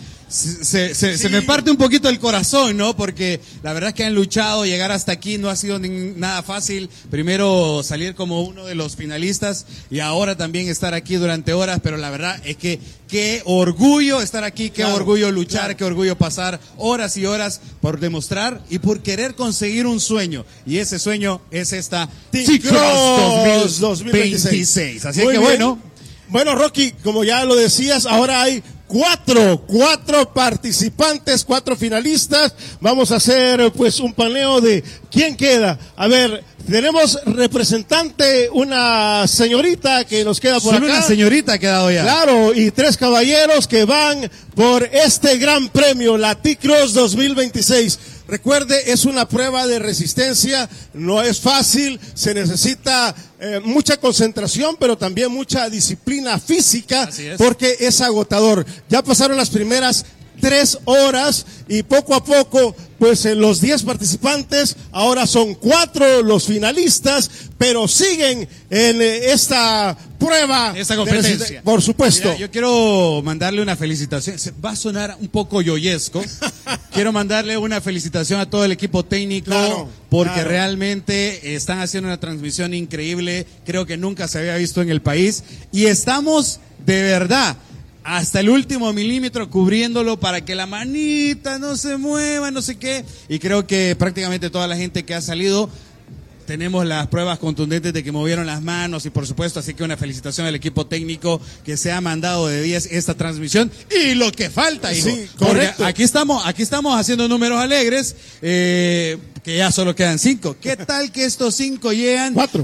se me parte un poquito el corazón, ¿no? Porque la verdad es que han luchado, llegar hasta aquí no ha sido nada fácil. Primero salir como uno de los finalistas, y ahora también estar aquí durante horas, pero la verdad es que qué orgullo estar aquí, qué orgullo luchar, qué orgullo pasar horas y horas por demostrar y por querer conseguir un sueño. Y ese sueño es esta T-Cross 2026. Así que bueno. Bueno, Rocky, como ya lo decías, ahora hay cuatro participantes, 4 finalistas. Vamos a hacer pues un paneo de quién queda. A ver, tenemos representante, una señorita que nos queda por Solo acá. Una señorita ha quedado ya. Claro, y 3 caballeros que van por este gran premio, la T-Cross 2026. Recuerde, es una prueba de resistencia, no es fácil, se necesita mucha concentración, pero también mucha disciplina física, porque es agotador. Ya pasaron las primeras 3 horas y poco a poco, pues los 10 participantes, ahora son 4 los finalistas, pero siguen en esta prueba. Esta competencia. Por supuesto. Mira, yo quiero mandarle una felicitación. Va a sonar un poco yoyesco. Quiero mandarle una felicitación a todo el equipo técnico, porque realmente están haciendo una transmisión increíble. Creo que nunca se había visto en el país. Y estamos, de verdad, hasta el último milímetro cubriéndolo para que la manita no se mueva, no sé qué. Y creo que prácticamente toda la gente que ha salido, tenemos las pruebas contundentes de que movieron las manos y por supuesto, así que una felicitación al equipo técnico que se ha mandado de 10 esta transmisión y lo que falta, hijo. Sí, correcto. Aquí estamos haciendo números alegres, que ya solo quedan 5. ¿Qué tal que estos 5 llegan? 4,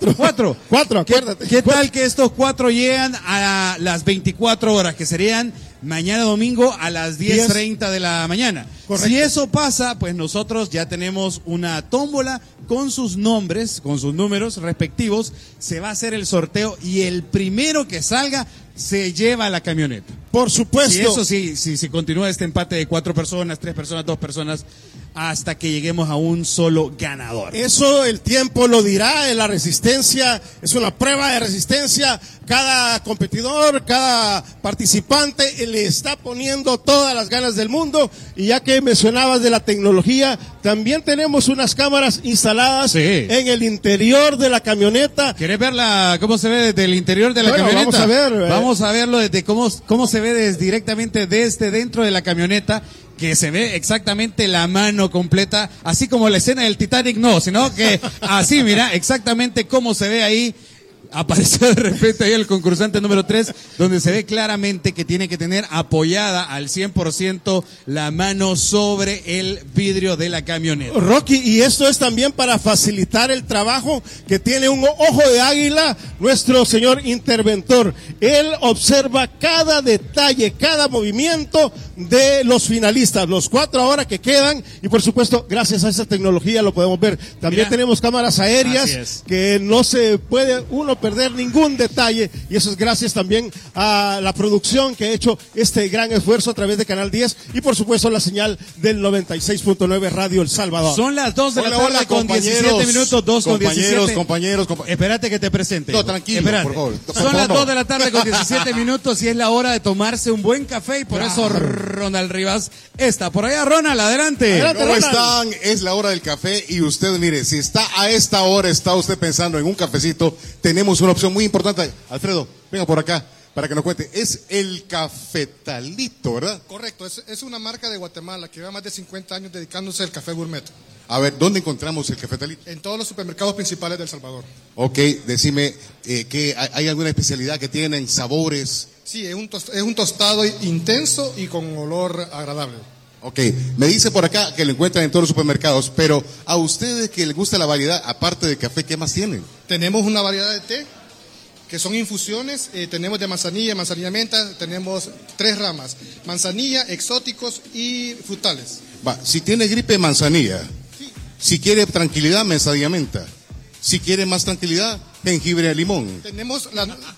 acuérdate. ¿Qué tal que estos 4 llegan a las 24 horas, que serían mañana domingo a las 10:30 de la mañana? Correcto. Si eso pasa, pues nosotros ya tenemos una tómbola con sus nombres, con sus números respectivos. Se va a hacer el sorteo y el primero que salga se lleva la camioneta. Por supuesto. Si continúa este empate de 4 personas, 3 personas, 2 personas, hasta que lleguemos a un solo ganador. Eso el tiempo lo dirá. En la resistencia es una prueba de resistencia. Cada competidor, cada participante le está poniendo todas las ganas del mundo. Y ya que mencionabas de la tecnología, también tenemos unas cámaras instaladas en el interior de la camioneta. ¿Quieres ver cómo se ve desde el interior de la camioneta? Vamos a ver. Vamos a verlo desde cómo se ve directamente desde dentro de la camioneta, que se ve exactamente la mano completa, así como la escena del Titanic, no, sino que así, mira, exactamente cómo se ve ahí. Apareció de repente ahí el concursante número 3, donde se ve claramente que tiene que tener apoyada al 100% la mano sobre el vidrio de la camioneta. Rocky, y esto es también para facilitar el trabajo que tiene un ojo de águila, nuestro señor interventor. Él observa cada detalle, cada movimiento de los finalistas, los 4 ahora que quedan, y por supuesto, gracias a esa tecnología lo podemos ver. También tenemos cámaras aéreas que no se puede uno perder ningún detalle, y eso es gracias también a la producción que ha hecho este gran esfuerzo a través de Canal 10 y por supuesto la señal del 96.9 Radio El Salvador. Son las 2 de la tarde con 17 minutos, 2 con 17. Compañeros. Espérate que te presente. No, tranquilo, por favor. Son las 2 de la tarde con 17 minutos y es la hora de tomarse un buen café, y por eso Ronald Rivas está por allá. Ronald, adelante. ¿Cómo están? Es la hora del café y usted, mire, si está a esta hora, está usted pensando en un cafecito, tenemos una opción muy importante. Alfredo, venga por acá para que nos cuente. Es el Cafetalito, ¿verdad? Correcto, es una marca de Guatemala que lleva más de 50 años dedicándose al café gourmet. A ver, ¿dónde encontramos el Cafetalito? En todos los supermercados principales de El Salvador. Ok, decime, que ¿hay alguna especialidad que tienen, sabores? Sí, es un tostado intenso y con olor agradable. Ok, me dice por acá que lo encuentran en todos los supermercados, pero a ustedes que les gusta la variedad, aparte de café, ¿qué más tienen? Tenemos una variedad de té, que son infusiones, tenemos de manzanilla menta, tenemos 3 ramas, manzanilla, exóticos y frutales. Si tiene gripe, manzanilla. Sí. Si quiere tranquilidad, manzanilla menta. Si quiere más tranquilidad, jengibre de limón. Tenemos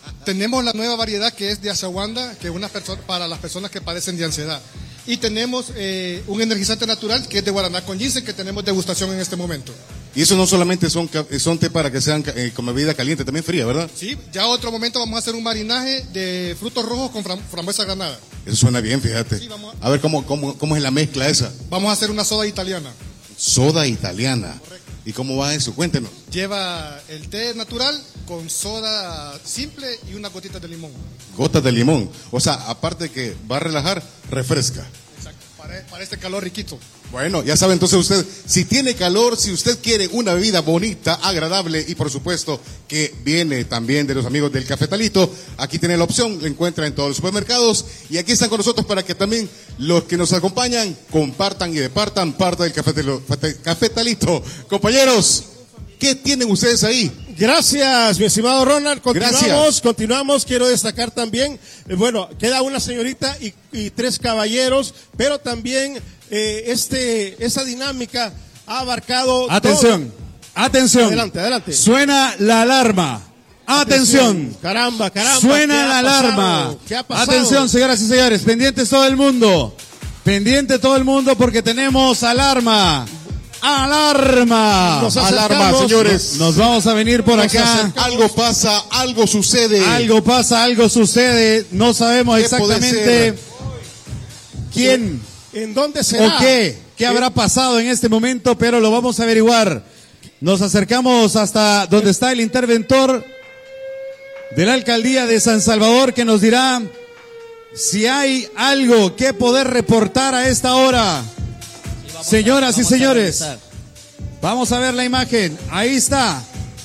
la nueva variedad que es de ashwagandha, que es para las personas que padecen de ansiedad. Y tenemos un energizante natural que es de guaraná con ginseng, que tenemos degustación en este momento. Y eso no solamente son té para que sean como bebida caliente, también fría, ¿verdad? Sí, ya otro momento vamos a hacer un marinaje de frutos rojos con frambuesa granada. Eso suena bien, fíjate. Sí, a ver cómo es la mezcla esa. Vamos a hacer una soda italiana. Soda italiana. Correcto. ¿Y cómo va eso? Cuéntenos. Lleva el té natural con soda simple y unas gotitas de limón. Gotas de limón. O sea, aparte de que va a relajar, refresca. Exacto, para este calor riquito. Bueno, ya sabe entonces usted, si tiene calor, si usted quiere una bebida bonita, agradable y por supuesto que viene también de los amigos del Cafetalito, aquí tiene la opción, la encuentra en todos los supermercados y aquí están con nosotros para que también los que nos acompañan compartan y departan parte del Cafetalito. Compañeros, ¿qué tienen ustedes ahí? Gracias, mi estimado Ronald. Continuamos. Quiero destacar también, bueno, queda una señorita y 3 caballeros, pero también esa dinámica ha abarcado. Atención. Adelante. Suena la alarma. Atención. Caramba. Suena la alarma. ¿Qué ha pasado? Atención, señoras y señores. Pendientes todo el mundo. Porque tenemos alarma. ¡Alarma! Alarma, señores. Nos vamos a venir por acá. Algo pasa, algo sucede. Algo sucede. No sabemos exactamente quién. ¿En dónde será? ¿O qué habrá pasado en este momento? Pero lo vamos a averiguar. Nos acercamos hasta donde está el interventor de la alcaldía de San Salvador que nos dirá si hay algo que poder reportar a esta hora. Señoras y señores, vamos a ver la imagen. Ahí está.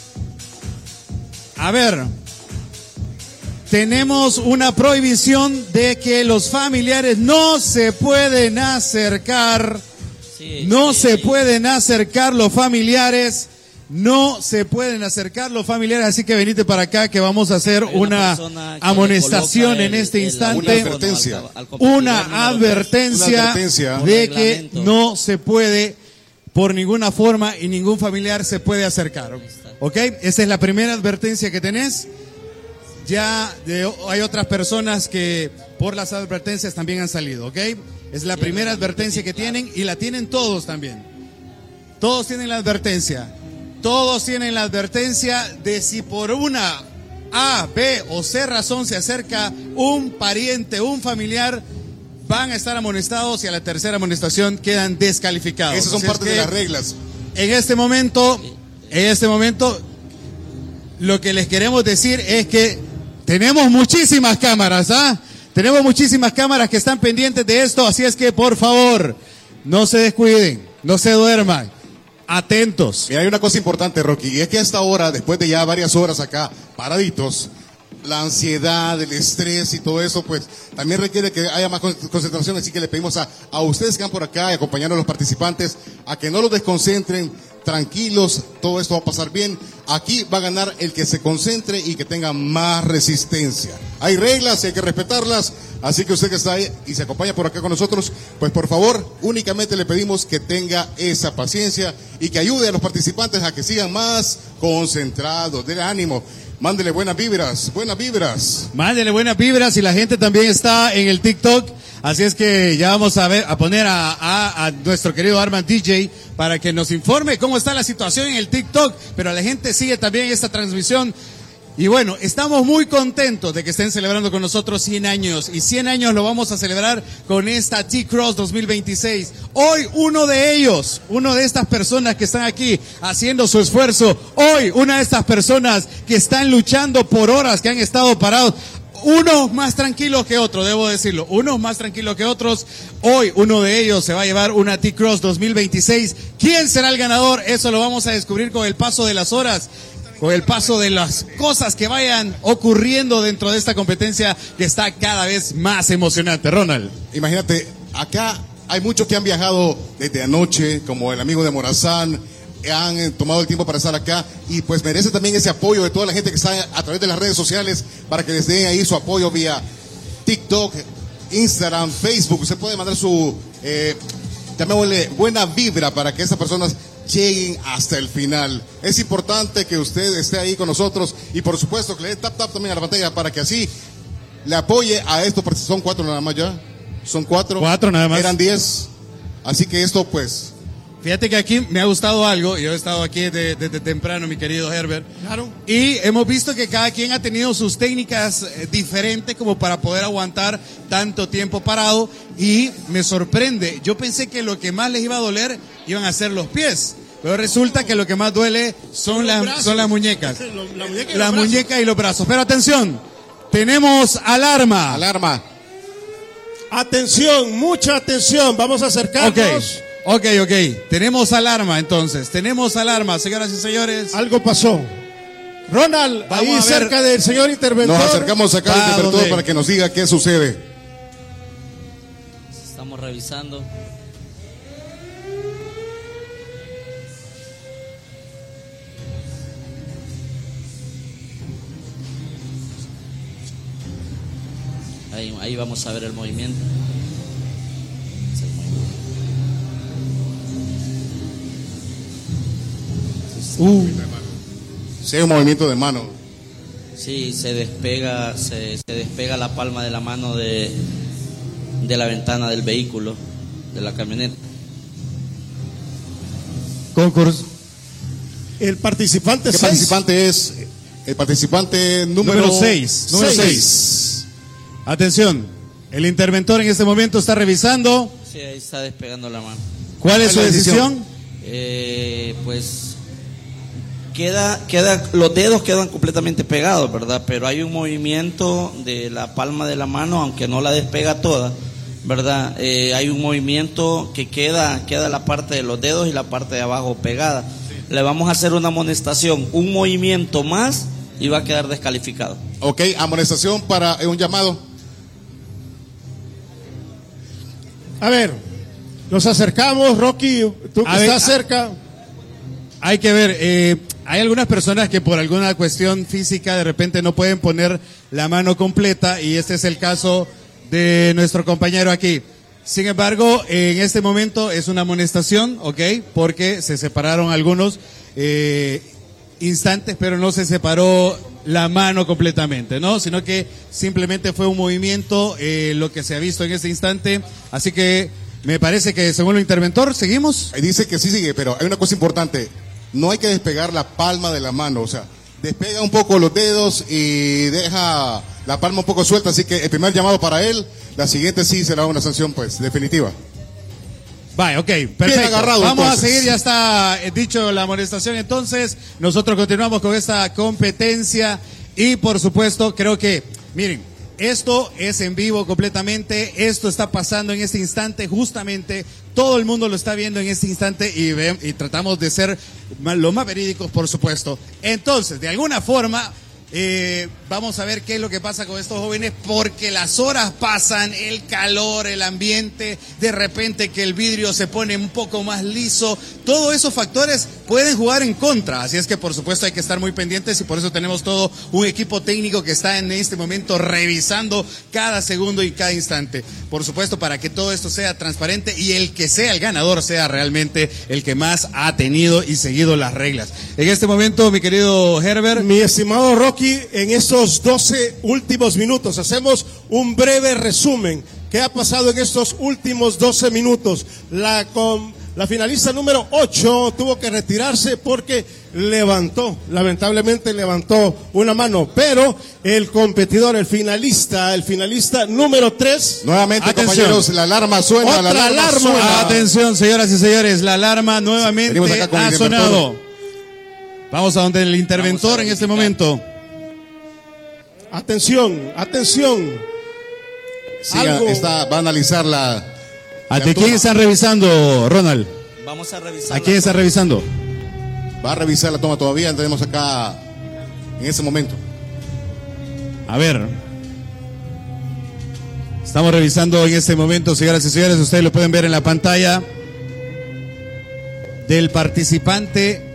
A ver, tenemos una prohibición de que los familiares no se pueden acercar. Pueden acercar los familiares. No se pueden acercar los familiares, así que venite para acá que vamos a hacer una amonestación en este instante. Una advertencia de que no se puede por ninguna forma y ningún familiar se puede acercar. ¿Ok? Esa es la primera advertencia que tenés. Ya hay otras personas que por las advertencias también han salido. ¿Ok? Es la primera advertencia que tienen y la tienen todos también. Todos tienen la advertencia. Todos tienen la advertencia de si por una A, B o C razón se acerca un pariente, un familiar, van a estar amonestados y a la tercera amonestación quedan descalificados. Esas son parte de las reglas. En este momento, lo que les queremos decir es que tenemos muchísimas cámaras, Tenemos muchísimas cámaras que están pendientes de esto, así es que por favor, no se descuiden, no se duerman. Atentos. Mira, hay una cosa importante, Rocky, y es que a esta hora, después de ya varias horas acá paraditos, la ansiedad, el estrés y todo eso, pues también requiere que haya más concentración, así que le pedimos a ustedes que van por acá y acompañando a los participantes a que no los desconcentren, tranquilos, todo esto va a pasar bien. Aquí va a ganar el que se concentre y que tenga más resistencia. Hay reglas y hay que respetarlas, así que usted que está ahí y se acompaña por acá con nosotros, pues por favor, únicamente le pedimos que tenga esa paciencia y que ayude a los participantes a que sigan más concentrados, del ánimo. Mándele buenas vibras. Mándele buenas vibras y la gente también está en el TikTok. Así es que ya vamos a poner a nuestro querido Arman DJ para que nos informe cómo está la situación en el TikTok. Pero la gente sigue también esta transmisión. Y bueno, estamos muy contentos de que estén celebrando con nosotros 100 años. Y 100 años lo vamos a celebrar con esta T-Cross 2026. Hoy uno de ellos, una de estas personas que están aquí haciendo su esfuerzo. Hoy una de estas personas que están luchando por horas, que han estado parados. Unos más tranquilos que otros, debo decirlo. Unos más tranquilos que otros. Hoy uno de ellos se va a llevar una T-Cross 2026. ¿Quién será el ganador? Eso lo vamos a descubrir con el paso de las horas. Con el paso de las cosas que vayan ocurriendo dentro de esta competencia que está cada vez más emocionante. Ronald. Imagínate, acá hay muchos que han viajado desde anoche, como el amigo de Morazán, han tomado el tiempo para estar acá y pues merece también ese apoyo de toda la gente que está a través de las redes sociales para que les den ahí su apoyo vía TikTok, Instagram, Facebook. Usted puede mandar su, llamémosle buena vibra para que esas personas lleguen hasta el final. Es importante que usted esté ahí con nosotros y por supuesto que le dé tap también a la pantalla para que así le apoye a esto. Son 4 nada más ya. Son 4. 4 nada más. Eran 10. Así que esto pues... Fíjate que aquí me ha gustado algo. Yo he estado aquí desde temprano, mi querido Herbert. Claro. Y hemos visto que cada quien ha tenido sus técnicas diferentes como para poder aguantar tanto tiempo parado. Y me sorprende. Yo pensé que lo que más les iba a doler iban a ser los pies. Pero resulta que lo que más duele son las muñecas. La muñeca y los brazos. Pero atención. Tenemos alarma. Atención, mucha atención. Vamos a acercarnos. Okay. Ok. Tenemos alarma entonces. Tenemos alarma, señoras y señores. Algo pasó. Ronald, Vamos ahí a ver. cerca del señor interventor. Nos acercamos acá al interventor para que nos diga qué sucede. Estamos revisando. Ahí vamos a ver el movimiento. Sí, un movimiento de mano. Sí, se despega la palma de la mano de la ventana del vehículo, de la camioneta. Concurso. El participante ¿Qué 6. participante es? El participante número 6. Número 6. Atención, el interventor en este momento está revisando. Sí, ahí está despegando la mano. ¿Cuál es su decisión? Pues los dedos quedan completamente pegados, ¿verdad? Pero hay un movimiento de la palma de la mano, aunque no la despega toda, ¿verdad? Hay un movimiento que queda la parte de los dedos y la parte de abajo pegada. Le vamos a hacer una amonestación, un movimiento más y va a quedar descalificado. Ok, amonestación para un llamado. A ver, nos acercamos, Rocky, tú que estás cerca. Hay que ver, hay algunas personas que por alguna cuestión física de repente no pueden poner la mano completa y este es el caso de nuestro compañero aquí. Sin embargo, en este momento es una amonestación, ¿ok? Porque se separaron algunos instantes, pero no se separó la mano completamente, ¿no? Sino que simplemente fue un movimiento, lo que se ha visto en este instante. Así que me parece que según el interventor, ¿seguimos? Dice que sí sigue, pero hay una cosa importante. No hay que despegar la palma de la mano, o sea, despega un poco los dedos y deja la palma un poco suelta, así que el primer llamado para él, la siguiente sí será una sanción pues definitiva. Vale, ok, perfecto. Agarrado, vamos entonces. a seguir, ya está dicho la amonestación entonces. Nosotros continuamos con esta competencia y por supuesto creo que, miren, esto es en vivo completamente, esto está pasando en este instante, justamente todo el mundo lo está viendo en este instante y tratamos de ser lo más verídicos, por supuesto. Entonces, de alguna forma, vamos a ver qué es lo que pasa con estos jóvenes, porque las horas pasan, el calor, el ambiente, de repente que el vidrio se pone un poco más liso, todos esos factores pueden jugar en contra, así es que por supuesto hay que estar muy pendientes y por eso tenemos todo un equipo técnico que está en este momento revisando cada segundo y cada instante, por supuesto para que todo esto sea transparente y el que sea el ganador sea realmente el que más ha tenido y seguido las reglas. En este momento, mi querido Herbert. Mi estimado Rocky, en estos 12 últimos minutos hacemos un breve resumen. ¿Qué ha pasado en estos últimos 12 minutos? La finalista número 8 tuvo que retirarse porque lamentablemente levantó una mano, pero el competidor, el finalista número 3. Nuevamente, atención, compañeros, la alarma suena. Otra la alarma alarma. Atención, señoras y señores, la alarma nuevamente ha sonado. Vamos a donde el interventor en este momento. Atención. Sí, va a analizar la... ¿De quién están revisando, Ronald? Vamos a revisar. ¿A quién está revisando? Va a revisar la toma todavía, tenemos acá en ese momento. A ver. Estamos revisando en este momento, señoras y señores, ustedes lo pueden ver en la pantalla del participante.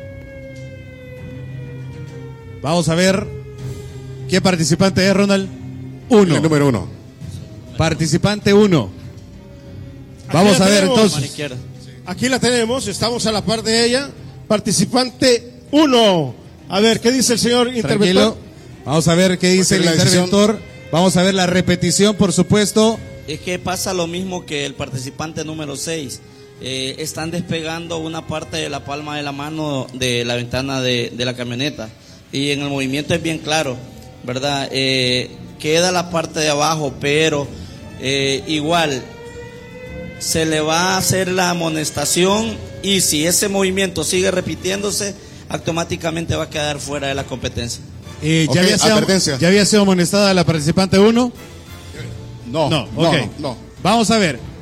Vamos a ver qué participante es, Ronald. 1. El número 1. Participante 1. Vamos a ver entonces. Aquí la tenemos, estamos a la par de ella. Participante 1. A ver, ¿qué dice el señor interventor? Tranquilo. Vamos a ver qué dice el interventor. Vamos a ver la repetición, por supuesto. Es que pasa lo mismo que el participante número 6. Están despegando una parte de la palma de la mano de la ventana de la camioneta. Y en el movimiento es bien claro, ¿verdad? Queda la parte de abajo, pero igual se le va a hacer la amonestación y si ese movimiento sigue repitiéndose, automáticamente va a quedar fuera de la competencia. ¿Ya había sido amonestada la participante 1? No. Vamos a ver.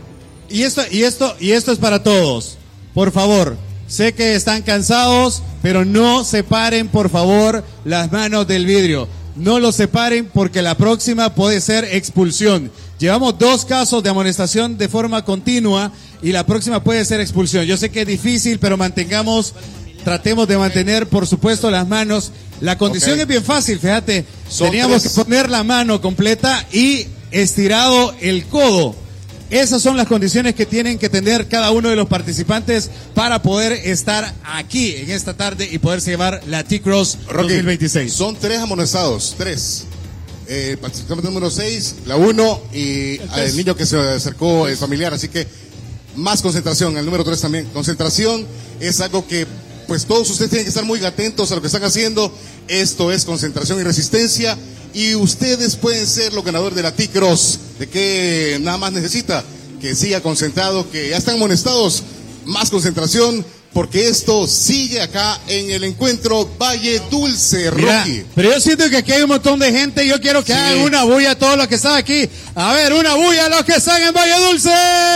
Y esto es para todos. Por favor, sé que están cansados, pero no separen, por favor, las manos del vidrio. No los separen porque la próxima puede ser expulsión. Llevamos 2 casos de amonestación de forma continua y la próxima puede ser expulsión. Yo sé que es difícil, pero tratemos de mantener, por supuesto, las manos. La condición es bien fácil, fíjate. Teníamos que poner la mano completa y estirado el codo. Esas son las condiciones que tienen que tener cada uno de los participantes para poder estar aquí en esta tarde y poderse llevar la T-Cross 2026. Son 3 amonestados, 3. Participante número 6, la 1 y el niño que se acercó, el familiar. Así que más concentración, el número 3 también. Concentración es algo que pues todos ustedes tienen que estar muy atentos a lo que están haciendo. Esto es concentración y resistencia. Y ustedes pueden ser los ganadores de la T-Cross. ¿De qué nada más necesita? Que siga concentrado, que ya están amonestados. Más concentración, porque esto sigue acá en el encuentro Valle Dulce, Rocky. Pero yo siento que aquí hay un montón de gente. Yo quiero que hagan una bulla a todos los que están aquí. A ver, una bulla a los que están en Valle Dulce.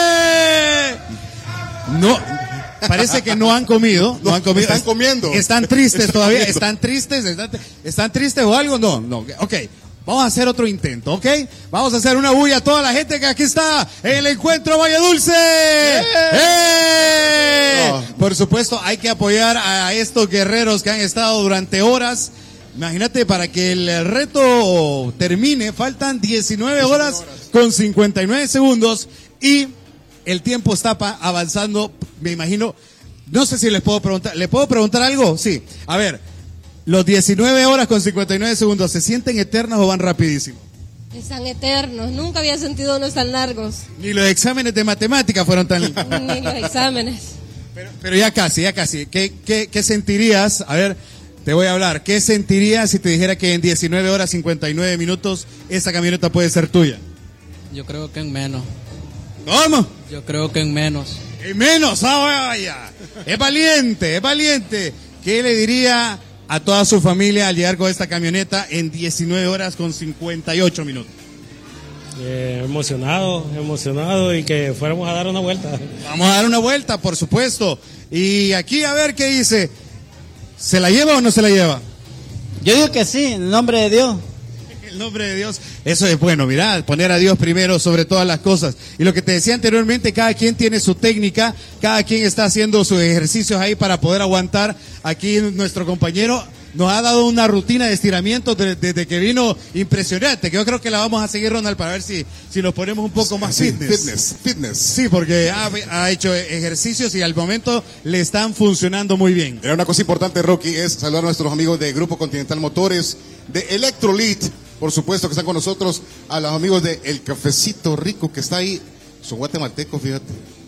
No. Parece que no han comido. Están comiendo. Están tristes todavía. ¿Están tristes o algo? No. Ok. Vamos a hacer otro intento, ¿ok? Vamos a hacer una bulla a toda la gente que aquí está en el encuentro Valle Dulce. Por supuesto, hay que apoyar a estos guerreros que han estado durante horas. Imagínate, para que el reto termine, faltan 19 horas con 59 segundos y el tiempo está avanzando, me imagino. No sé si les puedo preguntar. ¿Le puedo preguntar algo? Sí. A ver, los 19 horas con 59 segundos, ¿se sienten eternos o van rapidísimo? Están eternos. Nunca había sentido unos tan largos. Ni los exámenes de matemática fueron tan... Ni los exámenes. Pero ya casi. ¿Qué sentirías? A ver, te voy a hablar. ¿Qué sentirías si te dijera que en 19 horas 59 minutos esa camioneta puede ser tuya? Yo creo que en menos. ¿Cómo? Yo creo que en menos. En menos, vaya. Es valiente. ¿Qué le diría a toda su familia al llegar con esta camioneta en 19 horas con 58 minutos? Emocionado y que fuéramos a dar una vuelta. Vamos a dar una vuelta, por supuesto. Y aquí a ver qué dice. ¿Se la lleva o no se la lleva? Yo digo que sí, en el nombre de Dios. El nombre de Dios, eso es bueno, mirá, poner a Dios primero sobre todas las cosas. Y lo que te decía anteriormente, cada quien tiene su técnica, cada quien está haciendo sus ejercicios ahí para poder aguantar. Aquí nuestro compañero nos ha dado una rutina de estiramientos desde que vino impresionante, que yo creo que la vamos a seguir, Ronald, para ver si nos ponemos un poco más fitness. Sí, porque ha hecho ejercicios y al momento le están funcionando muy bien. Era una cosa importante, Rocky, es saludar a nuestros amigos de Grupo Continental Motores, de Electrolit, por supuesto que están con nosotros, a los amigos de El Cafecito Rico que está ahí, son guatemaltecos, fíjate.